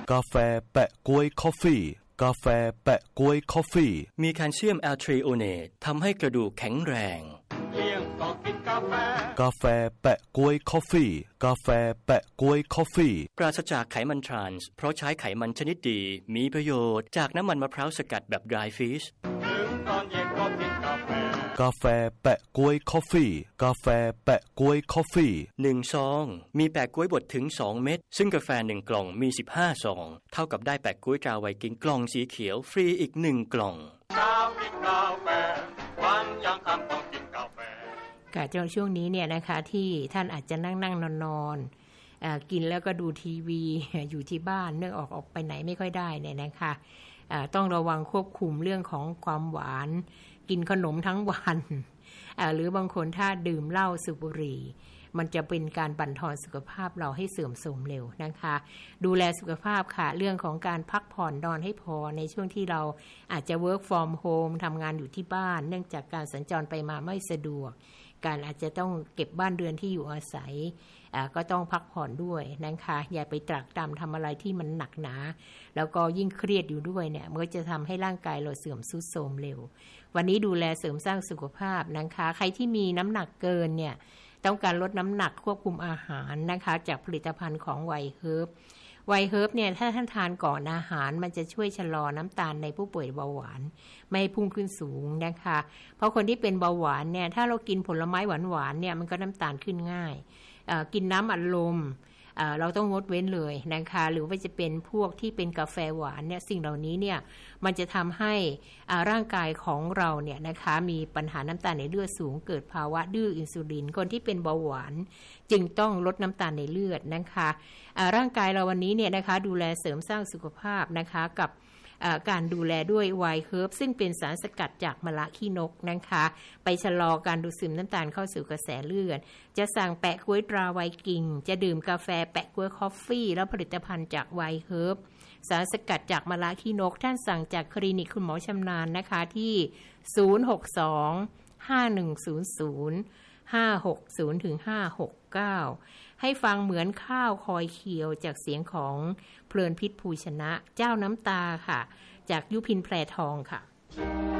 กาแฟแปะก๊วยคอฟฟี่กาแฟแปะก๊วยคอฟฟี่มีแคลเซียมแอลทริโอเนตทำให้กระดูกแข็งแรงเลี้ยงก็กินกาแฟกาแฟแปะก๊วยคอฟฟี่กาแฟแปะก๊วยคอฟฟี่ปราศจากไขมันทรานส์เพราะใช้ไขมันชนิดดีมีประโยชน์จากน้ำมันมะพร้าวสกัดแบบ dry fish ถึงตอนเย็นก็กินกาแฟกาแฟแปะก๊วยคอฟฟี่กาแฟแปะก๊วยคอฟฟี่ 1ซองมีแปะก๊วยบดถึง2เม็ดซึ่งกาแฟ1กล่องมี15ซองเท่ากับได้แปะก๊วยตราไวกิ้งกล่องสีเขียวฟรีอีก1กล่องกินกาแฟวันยังคำต้องกินกาแฟกะช่วงนี้เนี่ยนะคะที่ท่านอาจจะนั่งนอนกินแล้วก็ดูทีวีอยู่ที่บ้านเนื่องออกไปไหนไม่ค่อยได้เนี่ยนะคะต้องระวังควบคุมเรื่องของความหวานกินขนมทั้งวันหรือบางคนถ้าดื่มเหล้าสูบบุหรี่มันจะเป็นการบั่นทอนสุขภาพเราให้เสื่อมโทรมเร็วนะคะดูแลสุขภาพค่ะเรื่องของการพักผ่อนนอนให้พอในช่วงที่เราอาจจะ work from home ทำงานอยู่ที่บ้านเนื่องจากการสัญจรไปมาไม่สะดวกการอาจจะต้องเก็บบ้านเรือนที่อยู่อาศัยก็ต้องพักผ่อนด้วยนะคะอย่าไปตรากตรำทำอะไรที่มันหนักหนาแล้วก็ยิ่งเครียดอยู่ด้วยเนี่ยมันก็จะทำให้ร่างกายเราเสื่อมทรุดโทรมเร็ววันนี้ดูแลเสริมสร้างสุขภาพนะคะใครที่มีน้ำหนักเกินเนี่ยต้องการลดน้ำหนักควบคุมอาหารนะคะจากผลิตภัณฑ์ของไวเฮิร์บไวเฮิร์บเนี่ยถ้าท่านทานก่อนอาหารมันจะช่วยชะลอน้ำตาลในผู้ป่วยเบาหวานไม่ให้พุ่งขึ้นสูงนะคะเพราะคนที่เป็นเบาหวานเนี่ยถ้าเรากินผลไม้หวานๆเนี่ยมันก็น้ำตาลขึ้นง่ายกินน้ำอัดลมเราต้องงดเว้นเลยนะคะหรือว่าจะเป็นพวกที่เป็นกาแฟหวานเนี่ยสิ่งเหล่านี้เนี่ยมันจะทำให้ร่างกายของเราเนี่ยนะคะมีปัญหาน้ำตาลในเลือดสูงเกิดภาวะดื้ออินซูลินคนที่เป็นเบาหวานจึงต้องลดน้ำตาลในเลือดนะคะร่างกายเราวันนี้เนี่ยนะคะดูแลเสริมสร้างสุขภาพนะคะกับการดูแลด้วยไวเฮิร์บซึ่งเป็นสารสกัดจากมะระขี้นกนะคะไปชะลอการดูดซึมน้ำตาลเข้าสู่กระแสเลือดจะสั่งแปะก๊วยตราไวกิ้งจะดื่มกาแฟแปะก๊วยคอฟฟี่แล้วผลิตภัณฑ์จากไวเฮิร์บสารสกัดจากมะระขี้นกท่านสั่งจากคลินิกคุณหมอชำนาญนะคะที่062 5100 560 ถึง 569ให้ฟังเหมือนข้าวคอยเคียวจากเสียงของเพลินพิษภูชนะเจ้าน้ำตาค่ะจากยุพินแพรทองค่ะ